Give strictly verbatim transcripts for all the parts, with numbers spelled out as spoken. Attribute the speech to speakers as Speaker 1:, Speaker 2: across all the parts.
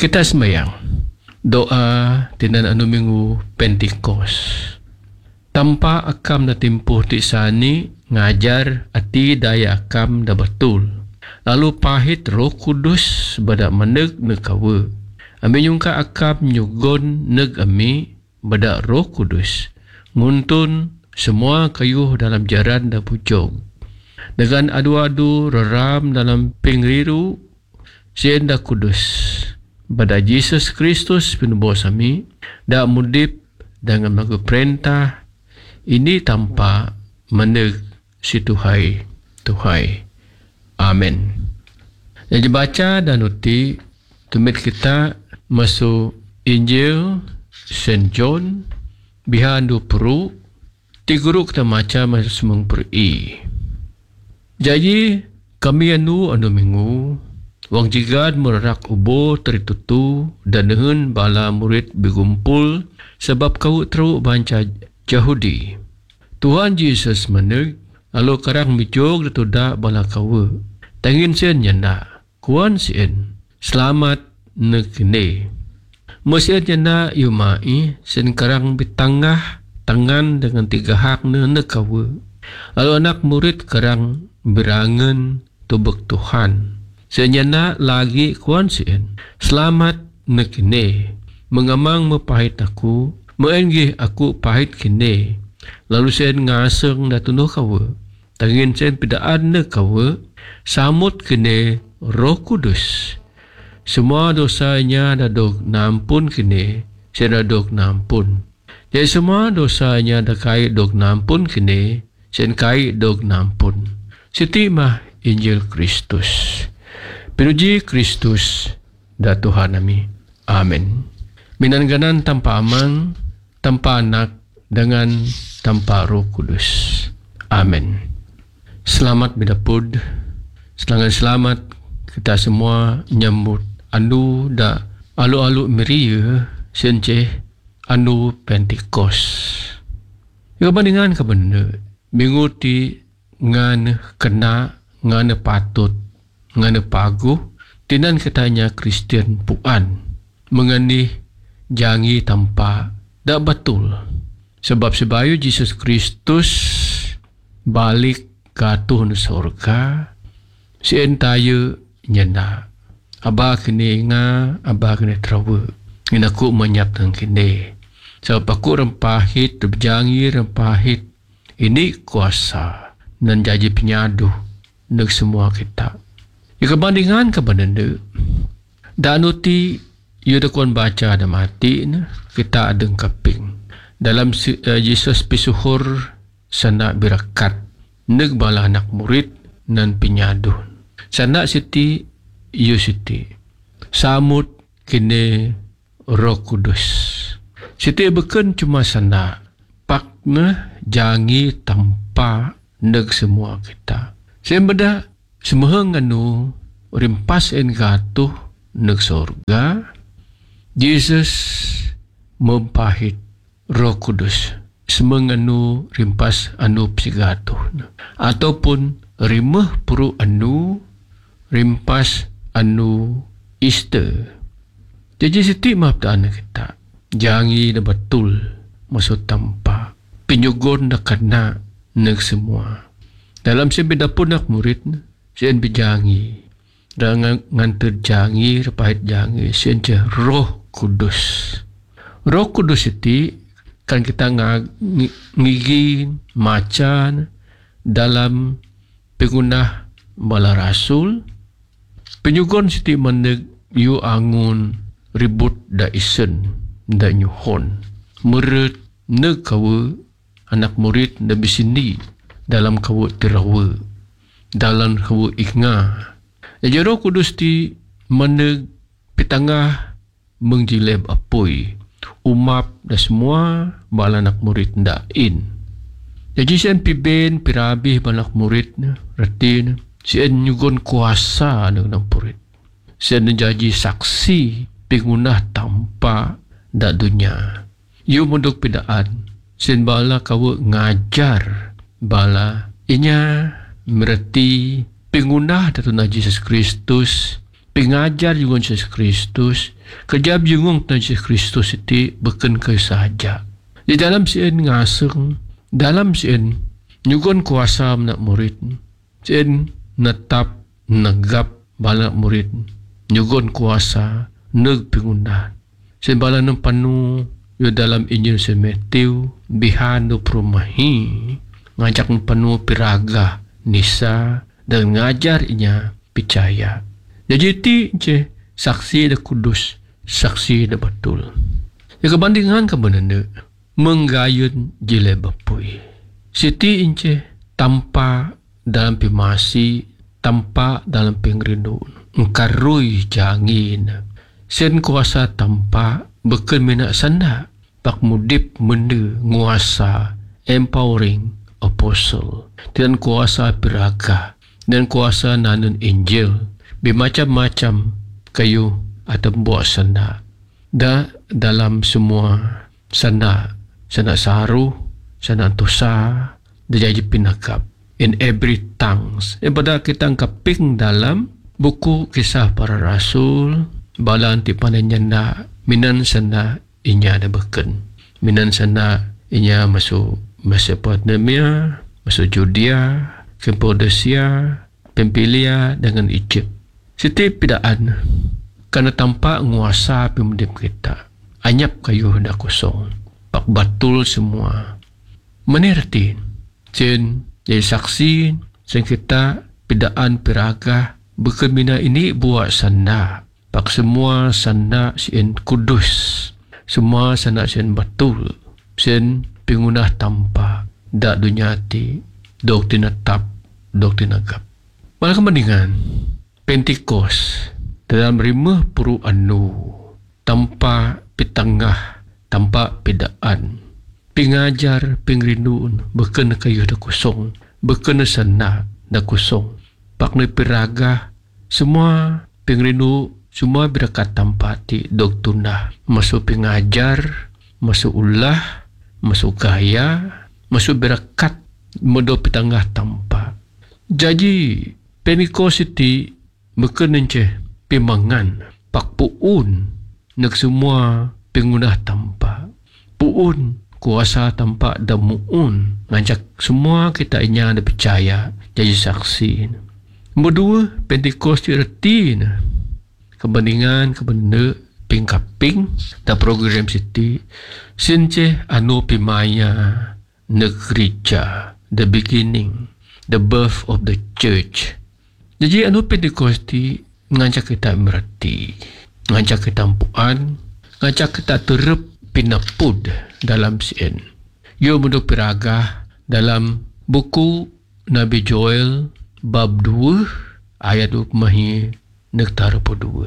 Speaker 1: Kita sembahyang. Doa tinan anu minggu Pentikos. Tanpa akam na timpuh ti sani ngajar ati daya akam da betul. Lalu pahit Roh Kudus bada meneg neg kawe. Ami nyungka akam nyugon neg ami bada Roh Kudus. Nguntun semua kayuh dalam jaran da pujog. Dengan adu-adu reram dalam pingriru sien da kudus. Bada Yesus Kristus pinubos ami da mudip dengan magperintah ini tanpa meneg si Tuhai Tuhai. Amin. Jadi baca dan uti tumit kita masuk Injil Saint John bihan dua puluh ti guru kita maca masuk semang peri. Jadi kami anu anu minggu wang jigad merak ubo teritutu dan dengan bala murid berkumpul sebab kau teruk banca Yahudi. Tuhan Yesus meneg lalu karang mijog datuda bala kau. Tangin sien nyana kuan sien selamat nekene. Mesien nyana yumai sen karang bitangah tangan dengan tiga hak ne kau. Lalu anak murid karang berangan tubek Tuhan. Senyana lagi kuan sien selamat nekene mengamang mepahit aku meenggih aku pahit kene. Lalu sen ngaseng datuno kawe tangin sen pidaan ne kawe samut kene Roh Kudus. Semua dosanya dadog nampun kene sen dadog nampun. Jadi semua dosanya da kai dog nampun kene sen kai dog nampun. Siti mah Injil Kristus. Pinuji Kristus da Tuhan nami. Amin. Minangganan tanpa amang, tanpa anak, dengan tanpa Roh Kudus. Amin. Selamat bidapud. Selamat selamat kita semua nyambut anu da alu-alu miria senceh anu Pentikos. Ya bandingan ke benda minggu ti ngan kena ngan patut ngana pagu tinan katanya Kristian puan mengani jangi tanpa dak betul sebab sebayu Yesus Kristus balik ke Tuhan surga si entaya nyena abah kini nga abah kini trawe ngina ku menyapkan kini sebab aku rempahit berjangi rempahit ini kuasa dan janji penyadu untuk semua kita. Ya kebandingan kebananda dan uti ia dakuan baca dan mati kita ada kaping dalam uh, Yesus pisuhur sana birakat neg bala anak murid nan penyadu sana siti iyo siti samut kini Roh Kudus siti beken cuma sana pakna jangi tanpa neg semua kita sembeda semahang anu rimpas en gatuh neg sorga Yesus mempahit Roh Kudus semang anu rimpas anu psigatuh ataupun rimah puru anu rimpas anu iste. Jadi siti maptaan kita jangi na betul masuk tanpa penyugon na kena neg semua dalam sebeda pun nak murid sien bijangi dan nganter jangi repahit jangi sien je Roh Kudus. Roh Kudus itu kan kita ngigi macan dalam pengunah bala rasul penyugon siti meneg yu angun ribut da isen da nyuhon murid neg kawe anak murid da bisini dalam kawe tirawe dalam kawe iknga. Jadi Roh Kudus ti meneg pitangah mengjileb apoi umap da semua bala anak murid ndain. Jadi sien piben pirabih bala anak murid ratin sien nyugon kuasa dengan murid. Sien menjadi saksi pingunah tanpa da dunia. Yu munduk pidaan sien bala kawe ngajar bala inya mereti pengunah datuna Yesus Kristus pengajar yung Yesus Kristus, kejab yung Yesus Kristus iti beken kayo sahaja. Di dalam siyan ngaseng, dalam siyan nyugon kuasa na murid, siyan natap nagap bala murid, nyugon kuasa nagpingunan. Siyan bala ng panu yung dalam Injil si Matthew, bihano promahi, ngajak ng panu piraga nisa dan ngajar inya percaya. Jadi ti je saksi da kudus, saksi da betul. Ya kebandingan kebenende menggayun jile bapui. Siti ince tanpa dalam pimasi, tanpa dalam pengrinduan. Engkarui jangin. Sen kuasa tanpa beken minak sanda. Pak mudip mende nguasa, empowering apostle. Dan kuasa piraga. Dan kuasa nanun Injil. Bermacam-macam kayu atau buat sanda. Da dalam semua sanda, sanda saru, sanda tusa, dijadi pinakap. In every tongues. E pada kita angkaping dalam buku kisah para rasul, bala anti pananyanda, minan sanda inya ada beken. Minan sanda inya masuk Mesopotamia, masuk Judea, Cappadocia, Pampilia dengan Egypt. Setiap pidaan karena tanpa nguasa pemudip kita. Anyap kayu dah kosong. Pak batul semua. Menerti. Sen jadi saksi. Sen kita pidaan piraga. Berkemina ini buat sanda. Pak semua sanda sen kudus. Semua sanda sen betul. Sen pengunah tanpa. Dak dunia ti. Doktrin tap. Doktrin agap. Malah kebandingan. Pentikos dalam lima puluh anu tanpa pitangah, tanpa pedaan, pengajar pengrinduun bekena kayu dah kosong, bekena sana dah kosong, pakna piraga semua pengrindu semua berdekat tanpa ti doktunah masuk pengajar, masuk ulah, masuk gaya, masuk berdekat modo pitangah tanpa. Jadi Pentikos iti Mekenence pimangan pak puun nak semua pengunah tanpa puun kuasa tanpa damuun ngajak semua kita inya ada percaya jadi saksi. Kedua Pentikos erti kebandingan kebenda pingkaping da program siti since anu pimaya negerica the beginning the birth of the church. Jadi anu Pentekosti ngajak kita merati, ngajak kita ampuan, ngajak kita terep pinapud dalam sien. Yo mudo piraga dalam buku Nabi Joel bab dua ayat dua mahi nektara po dua.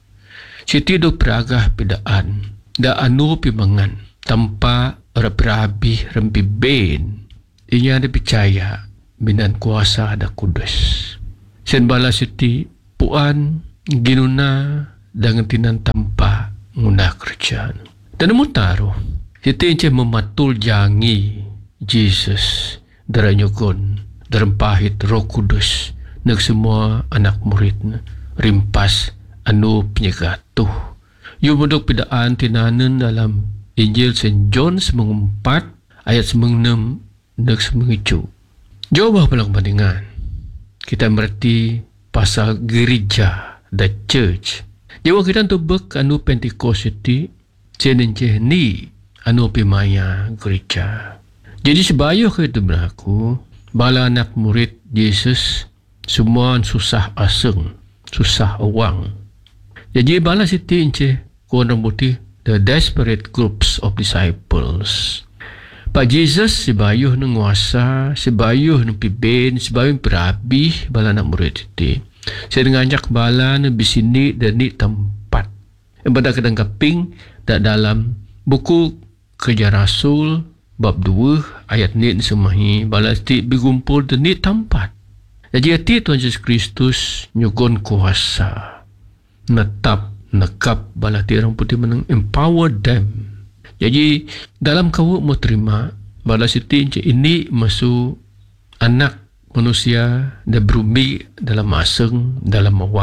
Speaker 1: Siti do piraga pidaan da anu pimangan tanpa rapi-rapi rempi ben. Inya ada percaya binan kuasa ada kudus. Sen bala siti puan ginuna dengan tinan tanpa nguna kerjaan. Dan mutaro siti ince mematul jangi Jesus daranyugon darempahit Roh Kudus nag semua anak murid rimpas anu penyegatuh. Yung mudok pidaan tinanan dalam Injil Saint John semengumpat ayat semengenam nag semengicu. Jawabah palang bandingan. Kita merti pasal gereja, the church. Jawab kita untuk bek anu Pentikos iti cenenje ni anu pimaya gereja. Jadi sebayuh ke itu berlaku bala anak murid Yesus semua susah aseng, susah uang. Jadi bala siti ince kuan rambuti the desperate groups of disciples. Pak Jesus sebayuh nang nguasa, sebayuh nang piben, sebayuh perabi bala nak murid iti. Saya ngajak bala nang bisini dan ni tempat. Pada kadang kaping dak dalam buku Kerja Rasul bab dua ayat ni semahi bala iti berkumpul dan ni tempat. Jadi ati Tuhan Yesus Kristus nyugon kuasa. Netap nekap bala ti orang putih menang empower them. Jadi dalam kau mau terima bala siti ini masuk anak manusia dan berumi dalam aseng dalam mawang.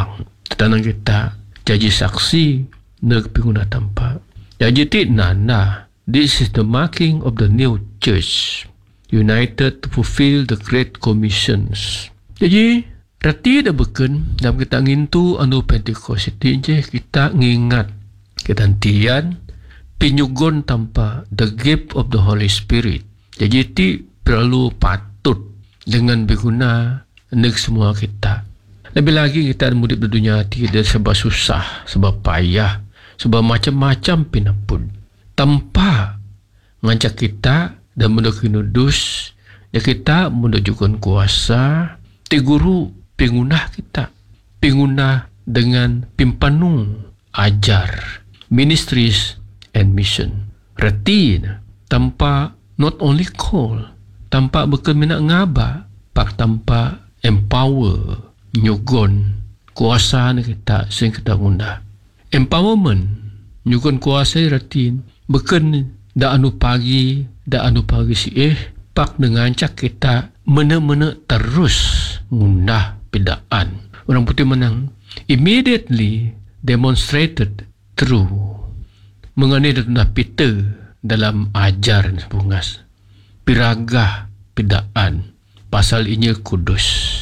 Speaker 1: Tetanang kita jadi saksi neg pinguna tampa. Jadi ti nana, this is the marking of the new church, united to fulfill the great commissions. Jadi rati dah beken dalam kita ngintu anu Pentecost itu je kita ngingat ketantian pinyugon tanpa the gift of the Holy Spirit. Jadi ti perlu patut dengan berguna neg semua kita. Lebih lagi kita mudik di dunia ti dia sebab susah, sebab payah, sebab macam-macam pinapun. Tanpa ngancak kita dan mendokin udus, ya kita menunjukkan kuasa, ti guru pingunah kita. Pingunah dengan pimpanung, ajar, ministries and mission. Reti tanpa not only call, tanpa berkeminat ngaba, pak tanpa empower, nyugon kuasa ni kita sehingga kita guna. Empowerment, nyugon kuasa ratin, bukan da anu pagi, da anu pagi si eh, pak dengan cak kita mena-mena terus ngundah pedaan. Orang putih menang immediately demonstrated through mengenai datang Peter dalam ajar sebungas piragah pedaan pasal Injil Kudus.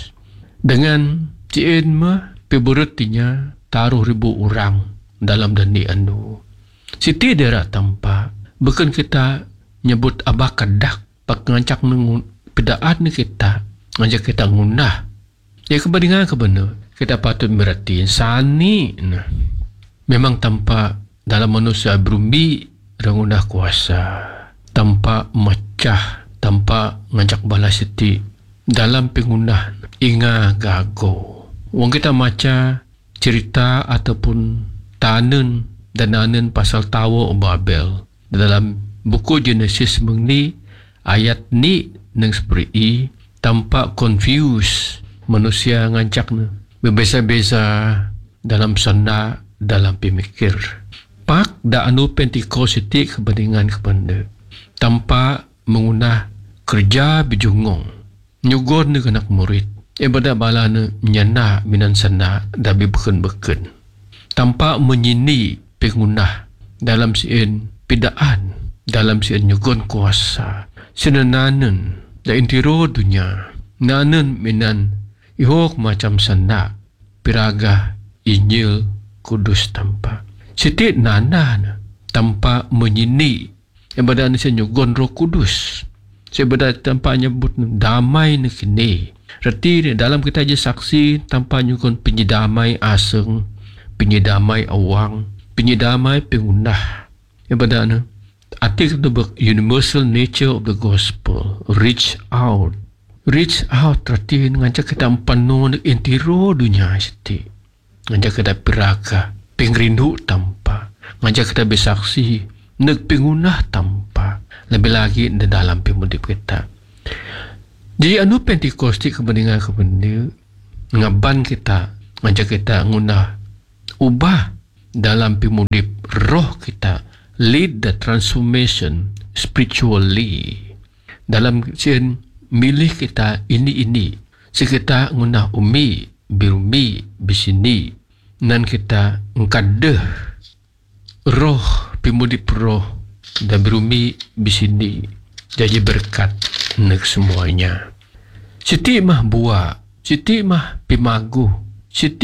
Speaker 1: Dengan cien mah peberutinya taruh ribu orang dalam dani anu. Siti daerah tanpa bukan kita nyebut abah kadak pak ngancak nengun pedaan ni kita ngajak kita ngunah. Ya kebeningan kebenar kita patut merhatiin sani nah. Memang tanpa dalam manusia berumbi rengunah kuasa tanpa mecah tanpa ngajak balas siti dalam pengunah inga gago. Wong kita maca cerita ataupun tanen dan nanen pasal Tawa Babel dalam buku Genesis mengni ayat ni nang seperti tampak confuse manusia ngancak na berbeza-beza dalam sana dalam pemikir. Pak da anu Pentecost itu kebeningan kepada tanpa mengunah kerja bijungong nyugon ni anak murid ibadah bala na nyana minan sana dabi beken-beken tanpa menyini pengunah dalam sien pidaan dalam sien nyugon kuasa sinananen da intiro dunia nanen minan ihok macam sana piraga Injil Kudus tanpa siti nana tanpa menyini ibadah ni sien nyugon Roh Kudus sebenarnya tanpa nyebut damai ni kini. Reti dalam kita je saksi tanpa nyugun penyedamai aseng, penyedamai awang, penyedamai pengundah. Sebenarnya arti itu ber universal nature of the gospel. Reach out. Reach out reti ngajak kita penuh intiro dunia siti. Ngajak kita piraga, pengrindu tanpa. Ngajak kita bersaksi, nek pengunah tanpa. Lebih lagi di dalam pemudip kita. Jadi anu Pentecost kebeningan kebeningan ngaban kita ngajak kita ngunah ubah dalam pemudip roh kita, lead the transformation spiritually dalam sien milih kita ini-ini sekita ngunah umi birumi bisini nan kita ngkadeh roh pemudip roh dan berumi bisini jadi berkat nek semuanya. Siti mah buah, siti mah pimagu, siti